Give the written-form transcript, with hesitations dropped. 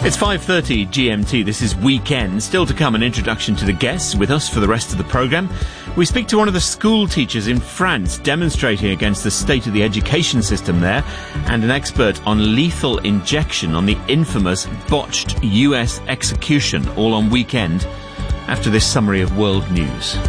It's 5:30 GMT. This is Weekend. Still to come, an introduction to the guests. With us for the rest of the programme, we speak to one of the school teachers in France demonstrating against the state of the education system there, and an expert on lethal injection on the infamous botched US execution, all on Weekend, after this summary of world news.